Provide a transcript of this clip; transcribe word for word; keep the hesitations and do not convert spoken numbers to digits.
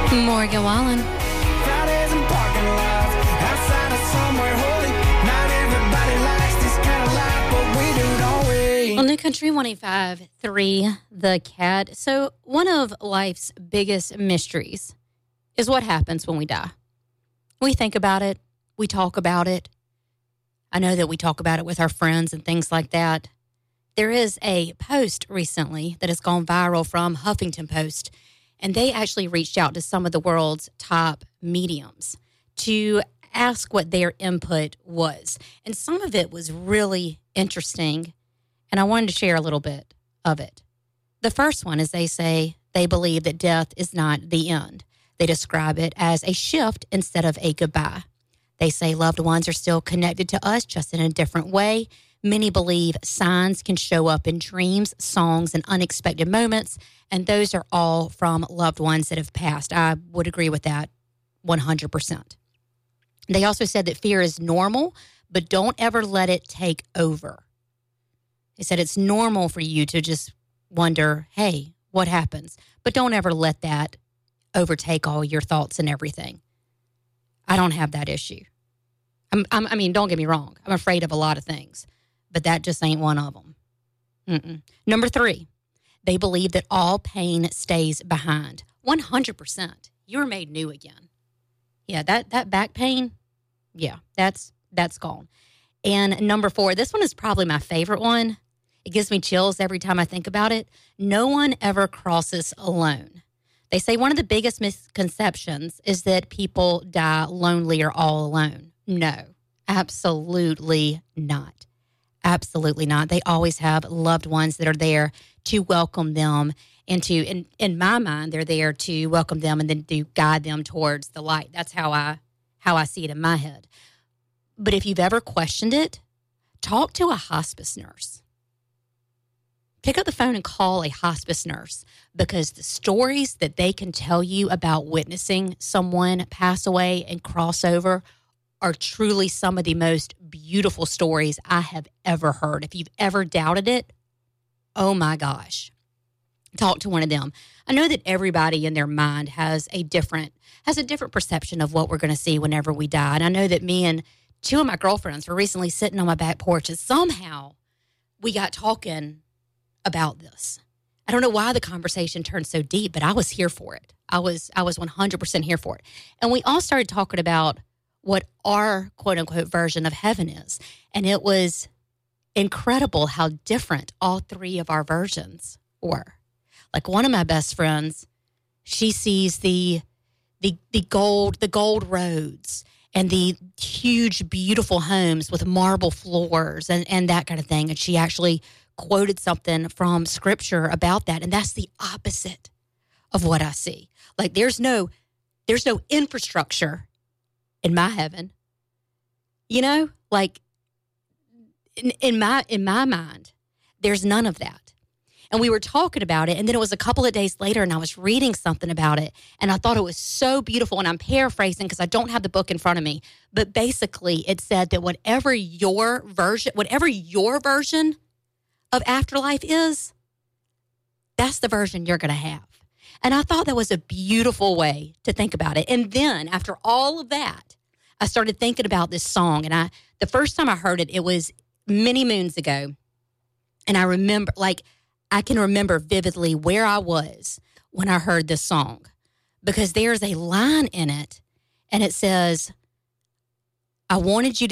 Morgan Wallen. Fridays and parking lots, outside of somewhere holy. Not everybody likes this kind of life, but we do, don't we? On New Country one eighty-five point three, The Cat. So one of life's biggest mysteries is what happens when we die. We think about it. We talk about it. I know that we talk about it with our friends and things like that. There is a post recently that has gone viral from Huffington Post, and they actually reached out to some of the world's top mediums to ask what their input was. And some of it was really interesting, and I wanted to share a little bit of it. The first one is they say they believe that death is not the end. They describe it as a shift instead of a goodbye. They say loved ones are still connected to us, just in a different way. Many believe signs can show up in dreams, songs, and unexpected moments, and those are all from loved ones that have passed. I would agree with that one hundred percent. They also said that fear is normal, but don't ever let it take over. They said it's normal for you to just wonder, hey, what happens? But don't ever let that overtake all your thoughts and everything. I don't have that issue. I'm, I'm, I mean, don't get me wrong. I'm afraid of a lot of things, but that just ain't one of them. Mm-mm. Number three, they believe that all pain stays behind. one hundred percent. You were made new again. Yeah, that, that back pain, yeah, that's that's gone. And number four, this one is probably my favorite one. It gives me chills every time I think about it. No one ever crosses alone. They say one of the biggest misconceptions is that people die lonely or all alone. No, absolutely not. Absolutely not. They always have loved ones that are there to welcome them and to, in, in my mind, they're there to welcome them and then to guide them towards the light. That's how I how I see it in my head. But if you've ever questioned it, talk to a hospice nurse. Pick up the phone and call a hospice nurse, because the stories that they can tell you about witnessing someone pass away and cross over are truly some of the most beautiful stories I have ever heard. If you've ever doubted it, oh my gosh, talk to one of them. I know that everybody in their mind has a different has a different perception of what we're going to see whenever we die. And I know that me and two of my girlfriends were recently sitting on my back porch, and somehow we got talking about this. I don't know why the conversation turned so deep, but I was here for it. I was I was one hundred percent here for it. And we all started talking about what our quote-unquote version of heaven is. And it was incredible how different all three of our versions were. Like one of my best friends, she sees the the the gold the gold roads and the huge, beautiful homes with marble floors and, and that kind of thing. And she actually quoted something from scripture about that. And that's the opposite of what I see. Like there's no, there's no infrastructure in my heaven, you know, like in, in my, in my mind, there's none of that. And we were talking about it. And then it was a couple of days later and I was reading something about it. And I thought it was so beautiful. And I'm paraphrasing because I don't have the book in front of me. But basically it said that whatever your version, whatever your version of afterlife is, that's the version you're going to have. And I thought that was a beautiful way to think about it. And then after all of that, I started thinking about this song. And I, the first time I heard it, it was many moons ago. And I remember, like, I can remember vividly where I was when I heard this song, because there's a line in it and it says, I wanted you to